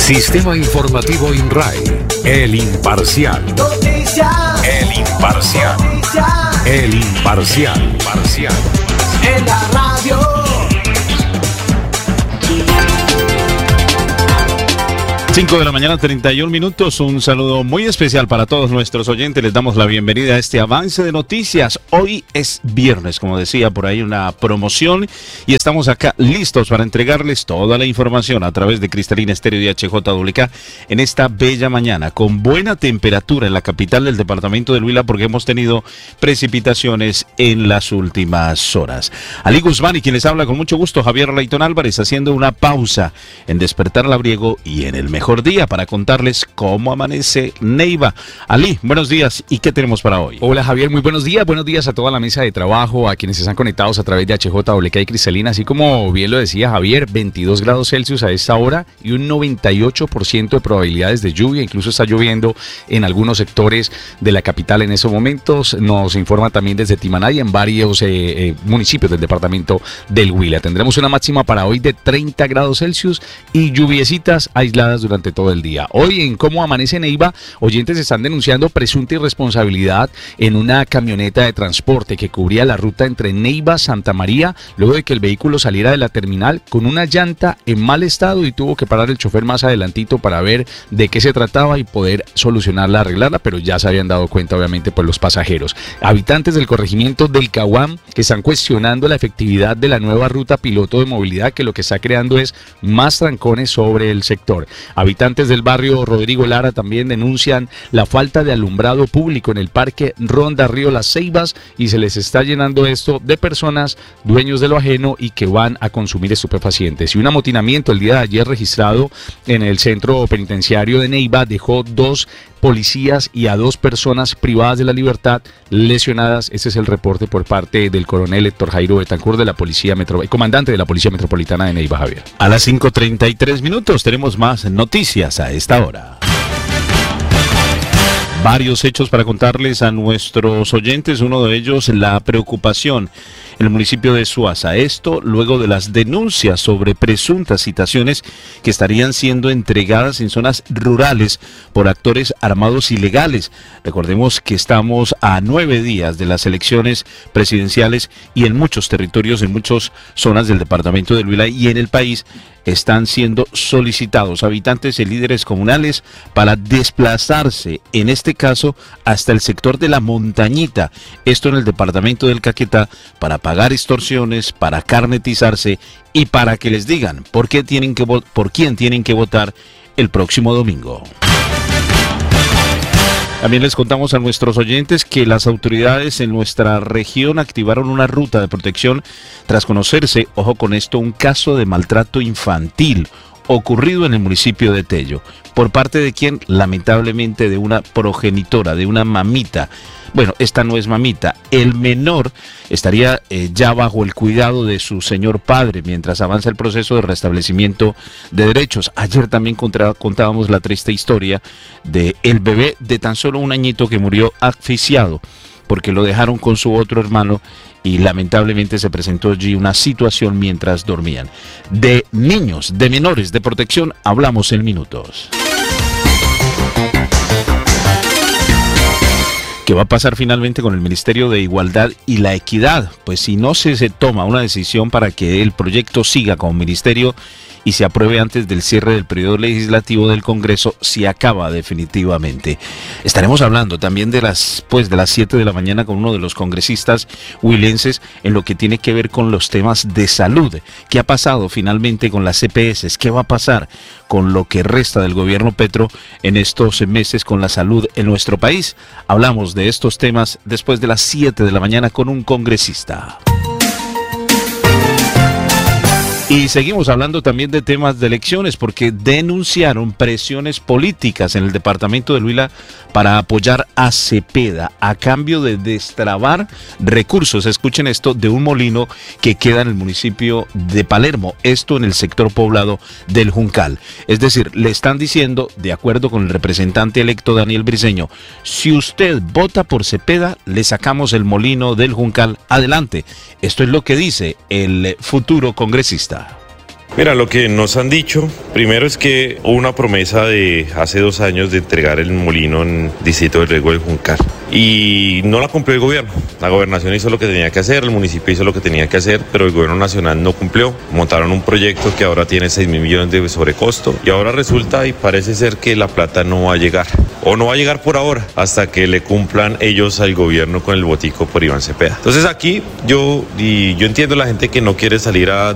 Sistema Informativo INRAE, El Imparcial. Noticias. El Imparcial. Noticias. El Imparcial. Parcial. En la radio. 5 de la mañana, 31 minutos. Un saludo muy especial para todos nuestros oyentes. Les damos la bienvenida a este avance de noticias. Hoy es viernes, como decía por ahí, una promoción. Y estamos acá listos para entregarles toda la información a través de Cristalina Estéreo y HJWK en esta bella mañana, con buena temperatura en la capital del departamento del Huila, porque hemos tenido precipitaciones en las últimas horas. Ali Guzmán y quien les habla con mucho gusto, Javier Layton Álvarez, haciendo una pausa en Despertar Labriego y en el mejor día para contarles cómo amanece Neiva. Ali, buenos días, ¿y qué tenemos para hoy? Hola Javier, muy buenos días a toda la mesa de trabajo, a quienes están conectados a través de HJWK y Cristalina, así como bien lo decía Javier, 22 grados Celsius a esta hora y un 98% de probabilidades de lluvia, incluso está lloviendo en algunos sectores de la capital en esos momentos. Nos informa también desde Timaná y en varios municipios del departamento del Huila. Tendremos una máxima para hoy de 30 grados Celsius y lluviecitas aisladas durante todo el día. Hoy en Cómo Amanece Neiva, oyentes están denunciando presunta irresponsabilidad en una camioneta de transporte que cubría la ruta entre Neiva, Santa María, luego de que el vehículo saliera de la terminal con una llanta en mal estado y tuvo que parar el chofer más adelantito para ver de qué se trataba y poder solucionarla, arreglarla, pero ya se habían dado cuenta obviamente pues los pasajeros. Habitantes del corregimiento del Caguán que están cuestionando la efectividad de la nueva ruta piloto de movilidad, que lo que está creando es más trancones sobre el sector. Habitantes del barrio Rodrigo Lara también denuncian la falta de alumbrado público en el parque Ronda Río Las Ceibas y se les está llenando esto de personas dueños de lo ajeno y que van a consumir estupefacientes. Y un amotinamiento el día de ayer registrado en el centro penitenciario de Neiva dejó 2 policías y a 2 personas privadas de la libertad lesionadas. Este es el reporte por parte del coronel Héctor Jairo Betancourt de la Policía comandante de la Policía Metropolitana de Neiva, Javier. A las 5:33 minutos tenemos más noticias a esta hora. Varios hechos para contarles a nuestros oyentes, uno de ellos la preocupación en el municipio de Suaza. Esto luego de las denuncias sobre presuntas citaciones que estarían siendo entregadas en zonas rurales por actores armados ilegales. Recordemos que estamos a 9 días de las elecciones presidenciales y en muchos territorios, en muchas zonas del departamento del Huila y en el país están siendo solicitados habitantes y líderes comunales para desplazarse, en este caso, hasta el sector de la Montañita, esto en el departamento del Caquetá, para pagar extorsiones, para carnetizarse y para que les digan por quién tienen que votar el próximo domingo. También les contamos a nuestros oyentes que las autoridades en nuestra región activaron una ruta de protección tras conocerse, ojo con esto, un caso de maltrato infantil ocurrido en el municipio de Tello. ¿Por parte de quién? Lamentablemente de una progenitora, de una mamita. Bueno, esta no es mamita. El menor estaría ya bajo el cuidado de su señor padre mientras avanza el proceso de restablecimiento de derechos. Ayer también contábamos la triste historia de el bebé de tan solo un añito que murió asfixiado porque lo dejaron con su otro hermano y lamentablemente se presentó allí una situación mientras dormían. De niños, de menores de protección, hablamos en minutos. ¿Qué va a pasar finalmente con el Ministerio de Igualdad y la Equidad? Pues si no se toma una decisión para que el proyecto siga como ministerio y se apruebe antes del cierre del periodo legislativo del Congreso, se acaba definitivamente. Estaremos hablando también de las 7 de la mañana con uno de los congresistas huilenses en lo que tiene que ver con los temas de salud. ¿Qué ha pasado finalmente con las EPS? ¿Qué va a pasar con lo que resta del gobierno Petro en estos meses con la salud en nuestro país? Hablamos de estos temas después de las 7 de la mañana con un congresista. Y seguimos hablando también de temas de elecciones porque denunciaron presiones políticas en el departamento de Huila para apoyar a Cepeda a cambio de destrabar recursos, escuchen esto, de un molino que queda en el municipio de Palermo, esto en el sector poblado del Juncal. Es decir, le están diciendo, de acuerdo con el representante electo Daniel Briceño, si usted vota por Cepeda, le sacamos el molino del Juncal adelante. Esto es lo que dice el futuro congresista. Mira, lo que nos han dicho, primero es que hubo una promesa de hace 2 años de entregar el molino en Distrito del Riego del Juncar y no la cumplió el gobierno. La gobernación hizo lo que tenía que hacer, el municipio hizo lo que tenía que hacer, pero el gobierno nacional no cumplió. Montaron un proyecto que ahora tiene 6.000 millones de sobrecosto y ahora resulta y parece ser que la plata no va a llegar, o no va a llegar por ahora, hasta que le cumplan ellos al gobierno con el botico por Iván Cepeda. Entonces aquí yo entiendo a la gente que no quiere salir a